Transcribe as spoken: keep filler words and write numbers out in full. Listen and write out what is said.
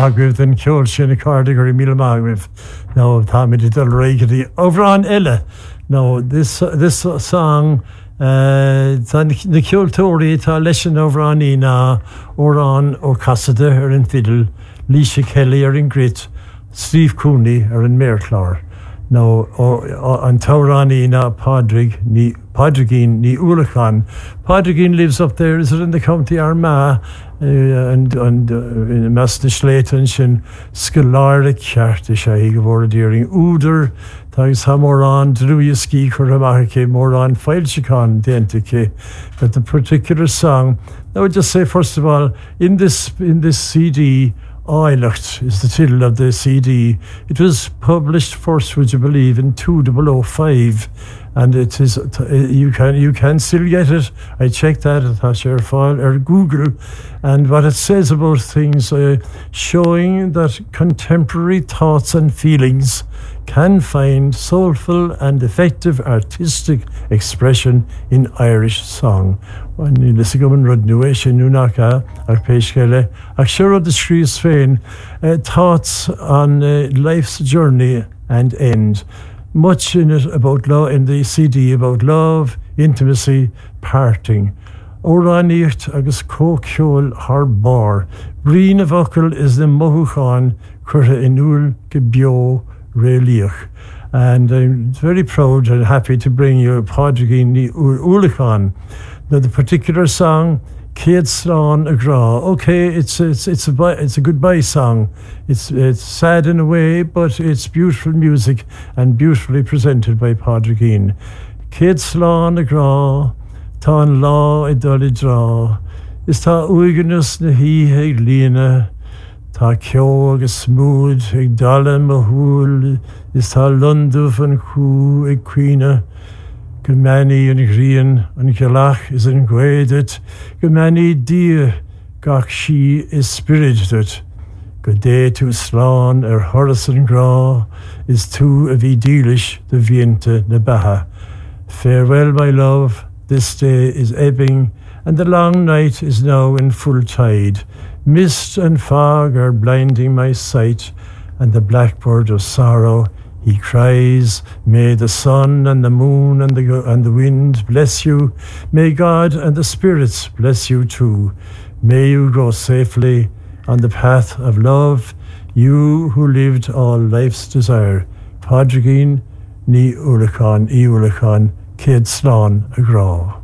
Margaret and Kjolshin and Cardigan Mila Margaret. No, Tommy did the Reiki over on Ella. No, this this song uh the Kjoltori ta lesson over on Ina or on or Cassada or in Fiddle, Leisha Kelly or in Grit, Steve Cooney or in Merclar. No, or on Taurani na Padrig ni Padrigin ni Ulacan. Padrigin lives up there. Is it in the County Armagh? Uh, and and uh, in Masna Slayton shin Scalara Charta Shahi Gavora during Uder Tags Hamoran Druyaski Kuramake Moran Filchikan Dentike. But the particular song, I would just say first of all, in this in this C D, Eilecht is the title of the C D. It was published first, would you believe, in two thousand five, and it is you can you can still get it. I checked that at Hasher File or Google, and what it says about things uh, showing that contemporary thoughts and feelings can find soulful and effective artistic expression in Irish song. When you listen to Rudnuation Nunaka, Arpeshkele, Akshara the Shrees Fain, thoughts on uh, life's journey and end. Much in it about love, in the C D about love, intimacy, parting. Oranicht agus Kokjol Harbar. Breen of Uckle is the Mohuchan, Kurta Inul Gebio Reliach. And I'm very proud and happy to bring you Padrigin Ulichan. Now the particular song, Kate Slán Agra. Okay, it's it's it's a it's a goodbye song. It's it's sad in a way, but it's beautiful music and beautifully presented by Padrigin. Kate Slán Agra, tá an lá I dul I dra. Is tá uigenas na híthe ag líana, tá ceol agus smúd ag dala mahúl, is tá lundúf an cú ag cuine. Gemani yn Grian yn Gelach is yn gwedet. Gemani dia gach si is spirited. Gode to Slán er Horace Gra is two of idilish the Viente na Baha. Farewell, my love, this day is ebbing, and the long night is now in full tide. Mist and fog are blinding my sight, and the blackbird of sorrow he cries, may the sun and the moon and the and the wind bless you. May God and the spirits bless you too. May you go safely on the path of love, you who lived all life's desire. Padrigin ni Ulicán, I Ulicán, Kate Slán Agra.